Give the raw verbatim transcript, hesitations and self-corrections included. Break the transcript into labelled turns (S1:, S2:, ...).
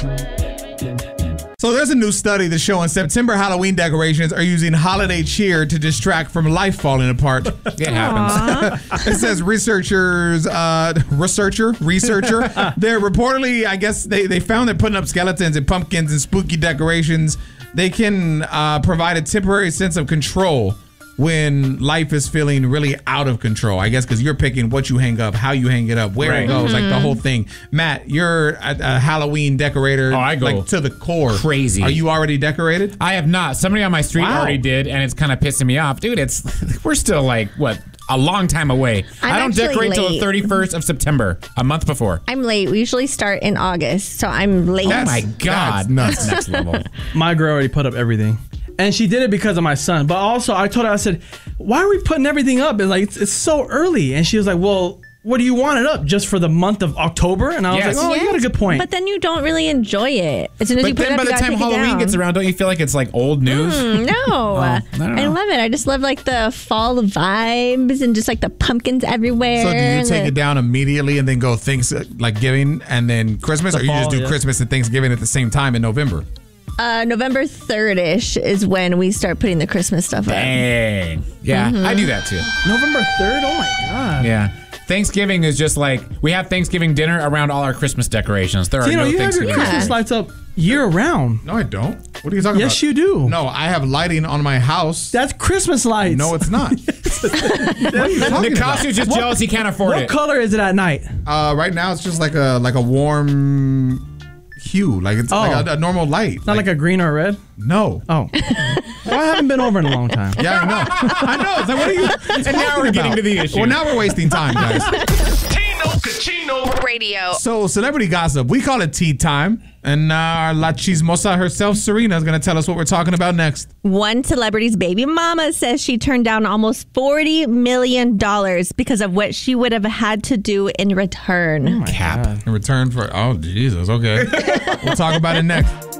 S1: So there's a new study that's showing September Halloween decorations are using holiday cheer to distract from life falling apart.
S2: It happens.
S1: It says researchers, uh, researcher, researcher, they're reportedly, I guess they, they found that putting up skeletons and pumpkins and spooky decorations, they can uh, provide a temporary sense of control when life is feeling really out of control. I guess because you're picking what you hang up, how you hang it up, where
S2: Right.
S1: it goes,
S2: Mm-hmm.
S1: like the whole thing. Matt, you're a, a Halloween decorator.
S2: Oh, I go
S1: like to the core.
S2: crazy.
S1: Are you already decorated?
S2: I have not. Somebody on my street
S1: Wow.
S2: already did, and it's kind of pissing me off. Dude, it's we're still like, what, a long time away.
S3: I'm
S2: I don't
S3: actually
S2: decorate till the
S3: late.
S2: thirty-first of September, a month before.
S3: I'm late. We usually start in August, so I'm late.
S2: Oh my God.
S1: that's nuts.
S2: Next level.
S4: My girl already put up everything. And she did it because of my son. But also, I told her, I said, why are we putting everything up? It's like, it's, it's so early. And she was like, well, what do you want it up? Just for the month of October? And I was
S2: Yes.
S4: like, oh, you got a good point.
S3: But then you don't really enjoy it. As soon as you
S2: But
S3: put
S2: then
S3: it
S2: by
S3: up,
S2: the
S3: you gotta
S2: time
S3: take it
S2: Halloween
S3: down.
S2: gets around, don't you feel like it's like old news?
S3: Mm, no.
S2: I
S3: I,
S2: don't know.
S3: love it. I just love like the fall vibes and just like the pumpkins everywhere.
S1: So do you
S3: and
S1: take
S3: the-
S1: it down immediately and then go things like giving and then Christmas,
S4: The
S1: or you just
S4: fall,
S1: do
S4: yeah.
S1: Christmas and Thanksgiving at the same time in November?
S3: Uh, November third-ish is when we start putting the Christmas stuff up.
S2: Dang. Yeah, I do that too.
S4: November third? Oh, my God.
S2: Yeah. Thanksgiving is just like, we have Thanksgiving dinner around all our Christmas decorations. There are
S4: So, you know,
S2: no
S4: you have your
S2: Thanksgiving.
S4: Christmas lights up year round.
S1: No, I don't. What are you talking about?
S4: Yes, you do.
S1: No, I have lighting on my house.
S4: That's Christmas lights.
S1: No, it's not. What are you talking about?
S2: Nikasu's just jealous he can't afford
S4: What
S2: it.
S4: color is it at night?
S1: Uh, right now it's just like a like a warm hue, like it's
S4: Oh.
S1: like a, a normal light.
S4: Not like, a green or a red?
S1: no.
S4: Oh. Well, I haven't been over in a long time.
S1: Yeah, I know. I know. It's like, what are you?
S2: And now we're getting to the issue.
S1: Well, now we're wasting time, guys.
S5: Tino Cucino Radio.
S1: So, celebrity gossip. We call it tea time. And uh, our La Chismosa herself, Serena, is going to tell us what we're talking about next.
S3: One celebrity's baby mama says she turned down almost forty million dollars because of what she would have had to do in return.
S2: Cap.
S1: In return for, oh, Jesus. Okay. We'll talk about it next.